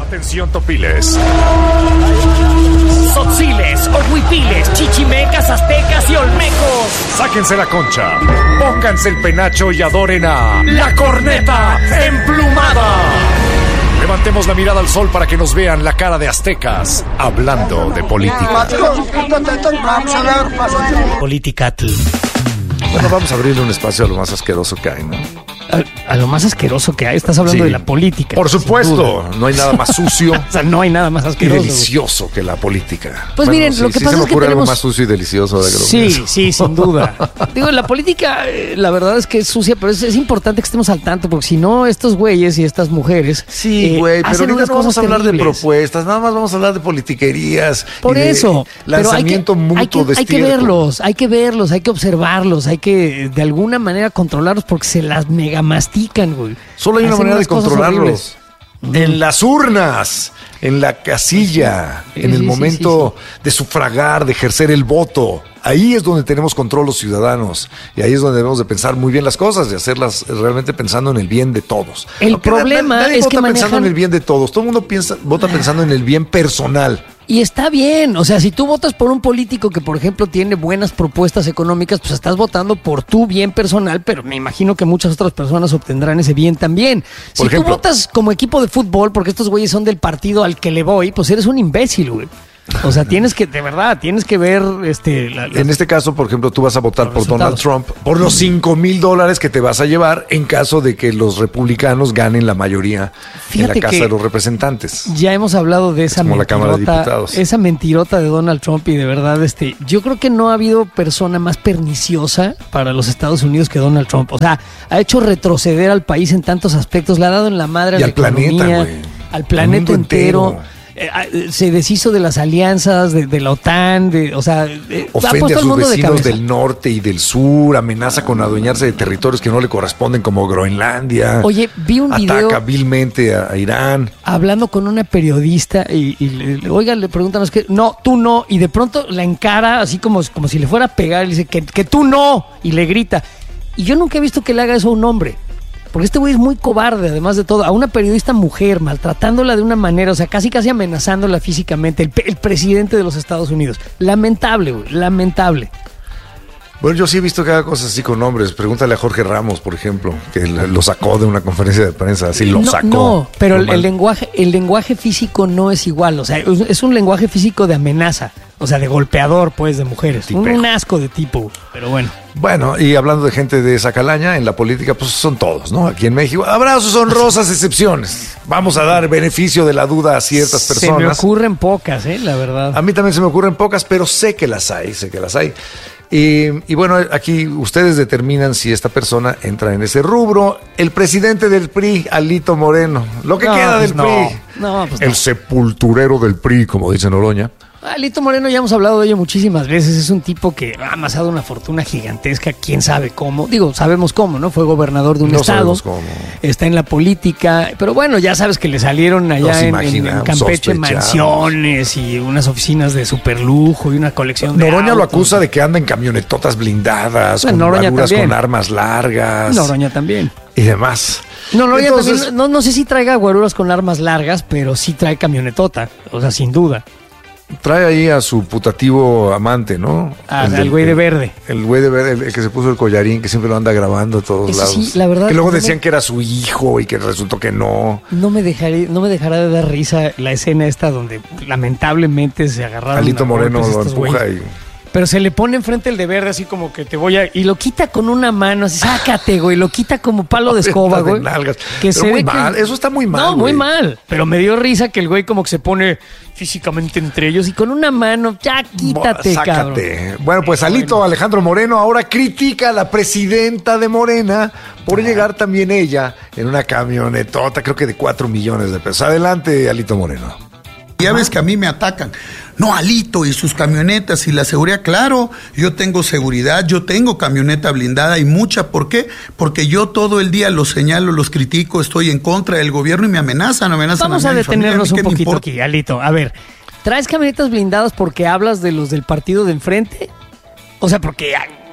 Atención, topiles. Tzotziles, ohuipiles, chichimecas, aztecas y olmecos. Sáquense la concha, pónganse el penacho y adoren a la corneta emplumada. Levantemos la mirada al sol para que nos vean la cara de aztecas hablando de política. Politicatl. Bueno, vamos a abrirle un espacio a lo más asqueroso que hay, ¿no? A lo más asqueroso que hay. Estás hablando de la política. Por supuesto, no hay nada más sucio. O sea, no hay nada más Y asqueroso. delicioso que la política. Pues Bueno, miren, sí, lo que sí pasa se me es que ocurre tenemos... algo más sucio y delicioso ahora que lo Sí, pienso. sí, sin duda. Digo, la política, la verdad es que es sucia, pero es importante que estemos al tanto, porque si no, estos güeyes y estas mujeres Sí, güey, pero hacen ahorita unas no vamos a cosas hablar de terribles. propuestas, nada más vamos a hablar de politiquerías. Por y de eso, pero lanzamiento mutuo de hay que verlos, hay que observarlos, hay que de alguna manera controlarlos porque se las mega mastican, güey. Solo hay una Hacen manera de unas cosas controlarlos. En las urnas, en la casilla, Sí, en el sí, momento de sufragar, de ejercer el voto. Ahí es donde tenemos control los ciudadanos. Y ahí es donde debemos de pensar muy bien las cosas, de hacerlas realmente pensando en el bien de todos. El Aunque problema nadie es vota que pensando manejan- en el bien de todos. Todo el mundo vota pensando en el bien personal. Y está bien, o sea, si tú votas por un político que, por ejemplo, tiene buenas propuestas económicas, pues estás votando por tu bien personal, pero me imagino que muchas otras personas obtendrán ese bien también. Si Por ejemplo, tú votas como equipo de fútbol, porque estos güeyes son del partido al que le voy, pues eres un imbécil, güey. O sea, tienes que, de verdad, tienes que ver En este caso, por ejemplo, tú vas a votar los por Donald resultados. Trump por los $5,000 que te vas a llevar en caso de que los republicanos ganen la mayoría en la Fíjate Casa que de los Representantes. Ya hemos hablado de esa como la Cámara de mentirota, Diputados. esa mentirota de Donald Trump y de verdad, yo creo que no ha habido persona más perniciosa para los Estados Unidos que Donald Trump. O sea, ha hecho retroceder al país en tantos aspectos, le ha dado en la madre a Y la al planeta, economía, güey. al Al planeta mundo entero. entero. Se deshizo de las alianzas, de la OTAN, ha Ofende puesto a al sus mundo de vecinos cabeza. del norte y del sur, amenaza con adueñarse de territorios que no le corresponden como Groenlandia. Oye, vi un video Ataca vilmente a Irán. hablando con una periodista oiga, le preguntan, es que no, tú no, y de pronto la encara así como si le fuera a pegar y le dice que tú no, y le grita. Y yo nunca he visto que le haga eso a un hombre. Porque este güey es muy cobarde, además de todo. A una periodista mujer, maltratándola de una manera, o sea, casi amenazándola físicamente. El presidente de los Estados Unidos. Lamentable, güey, lamentable. Bueno, yo sí he visto que haga cosas así con hombres. Pregúntale a Jorge Ramos, por ejemplo, que lo sacó de una conferencia de prensa, así lo sacó. No, pero Normal. el lenguaje físico no es igual. O sea, es un lenguaje físico de amenaza. O sea, de golpeador, pues, de mujeres. Un asco de tipo, güey. Pero bueno. Bueno, y hablando de gente de esa calaña, en la política, pues son todos, ¿no? Aquí en México habrá sus honrosas excepciones. Vamos a dar beneficio de la duda a ciertas personas. Se me ocurren pocas, la verdad. A mí también se me ocurren pocas, pero sé que las hay. Y bueno, aquí ustedes determinan si esta persona entra en ese rubro. El presidente del PRI, Alito Moreno. Lo que queda del PRI. No, pues El sepulturero del PRI, como dice Noroña. Alito Moreno, ya hemos hablado de ello muchísimas veces. Es un tipo que ha amasado una fortuna gigantesca, quién sabe cómo. Digo, sabemos cómo, ¿no? Fue gobernador de un No estado. sabemos cómo. Está en la política. Pero bueno, ya sabes que le salieron Nos allá en imaginamos, Campeche sospechamos. mansiones y unas oficinas de superlujo y una colección de Noroña lo autos. acusa de que anda en camionetotas blindadas, Bueno, con Noroña algunas también. con armas largas Noroña también. y demás. Noroña Entonces, también. No sé si traiga guaruras con armas largas, pero sí trae camionetota. O sea, sin duda. trae ahí a su putativo amante, ¿no? Al güey de verde. El güey de verde, el que se puso el collarín, que siempre lo anda grabando a todos Ese lados. sí, la verdad, que luego no me- decían que era su hijo y que resultó que no. No me dejará de dar risa la escena esta donde lamentablemente se agarraron. Alito a Moreno golpes lo estos empuja güeyes. y... Pero se le pone enfrente el de verde así como que te voy a... Y lo quita con una mano, así, sácate, güey. Lo quita como palo de escoba, De güey. nalgas. Que Pero se muy ve que- mal, eso está muy mal, No, muy güey. mal. Pero me dio risa que el güey como que se pone físicamente entre ellos y con una mano, ya quítate, cabrón. Sácate. Bueno, pues Alito Alejandro Moreno ahora critica a la presidenta de Morena por llegar también ella en una camionetota, creo que de 4 millones de pesos. Adelante, Alito Moreno. Ya ves que a mí me atacan. No, Alito y sus camionetas y la seguridad. Claro, yo tengo seguridad, yo tengo camioneta blindada y mucha. ¿Por qué? Porque yo todo el día los señalo, los critico, estoy en contra del gobierno y me amenazan Vamos mí, a mi familia. detenernos ¿A mí un qué me poquito importa? aquí, Alito. A ver, ¿traes camionetas blindadas porque hablas de los del partido de enfrente? O sea, porque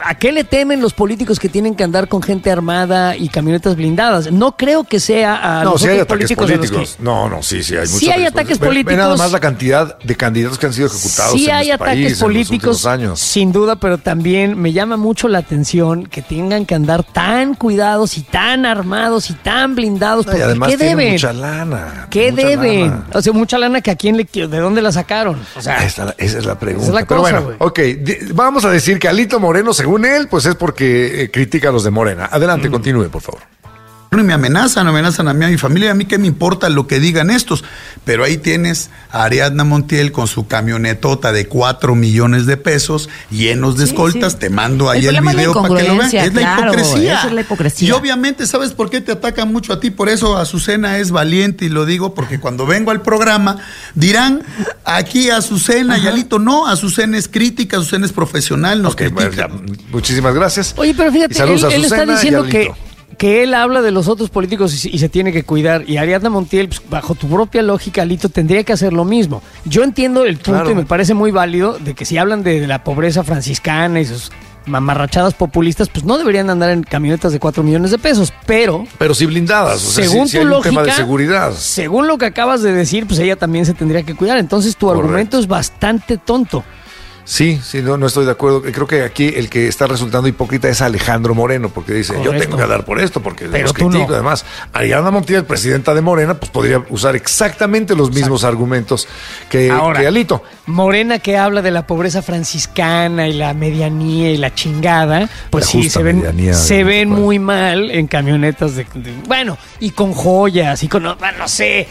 ¿a qué le temen los políticos que tienen que andar con gente armada y camionetas blindadas? No creo que sea a No, los sí hay otros ataques políticos. políticos. Sí, hay muchos. Sí hay ataques políticos. Ve nada más la cantidad de candidatos que han sido ejecutados Sí en hay este ataques país políticos, en los últimos años. sin duda, pero también me llama mucho la atención que tengan que andar tan cuidados y tan armados y tan blindados. Y además ¿qué tienen deben? mucha lana. ¿Qué mucha deben? lana. O sea, mucha lana que a quién ¿de dónde la sacaron? O sea, Esa es la pregunta. esa es la Pero cosa, bueno, ok, vamos a decir que Alito Moreno, según él, pues es porque critica a los de Morena. Adelante, continúe, por favor. Y me amenazan a mí, a mi familia, a mí qué me importa lo que digan estos, pero ahí tienes a Ariadna Montiel con su camionetota de 4 millones de pesos, llenos de escoltas, te mando ahí el video para que lo vean, es la hipocresía. Esa es la hipocresía. Y obviamente, ¿sabes por qué te atacan mucho a ti? Por eso Azucena es valiente y lo digo, porque cuando vengo al programa dirán, aquí Azucena y Alito, no, Azucena es crítica, Azucena es profesional, nos critica. Bueno, muchísimas gracias. oye, pero fíjate, Y saludos a él está Azucena y diciendo Alito. que él habla de los otros políticos y se tiene que cuidar. Y Ariadna Montiel, pues, bajo tu propia lógica, Alito, tendría que hacer lo mismo. Yo entiendo el punto, Claro. y me parece muy válido, de que si hablan de la pobreza franciscana y sus mamarrachadas populistas, pues no deberían andar en camionetas de 4 millones de pesos. Pero sí blindadas. O sea, según sí tu hay lógica, un tema de seguridad. según lo que acabas de decir, pues ella también se tendría que cuidar. Entonces tu Correcto. argumento es bastante tonto. Sí, no estoy de acuerdo. Creo que aquí el que está resultando hipócrita es Alejandro Moreno, porque dice, yo Correcto. tengo que hablar por esto, porque Pero los tú critico. no. Además, Ariadna Montiel, presidenta de Morena, pues podría usar exactamente los mismos argumentos que Alito. Morena, que habla de la pobreza franciscana y la medianía y la chingada, pues La sí, justa se ven medianía, muy mal en camionetas bueno, y con joyas, y con, no sé,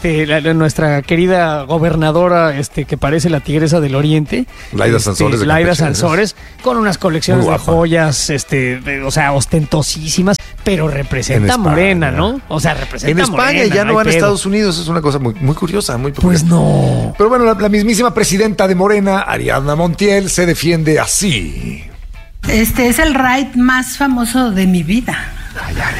nuestra querida gobernadora, que parece la tigresa del oriente. Laida Sansores de Laida Campeche, Sansores, con unas colecciones Muy de guapa. joyas, o sea, ostentosísimas, pero representa a En Morena, España. ¿no? O sea, representa En a España Morena, ya no hay van a pedo. Estados Unidos, es una cosa muy, muy curiosa, muy peculiar. Pues no. Pero bueno, la mismísima presidenta de Morena, Ariadna Montiel, se defiende así. Este es el ride más famoso de mi vida.